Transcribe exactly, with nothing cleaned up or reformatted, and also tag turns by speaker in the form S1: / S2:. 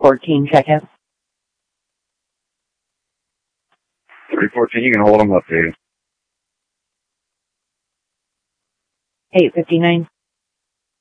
S1: fourteen, check in.
S2: three fourteen, you can hold them up, dude.
S1: eight fifty-nine.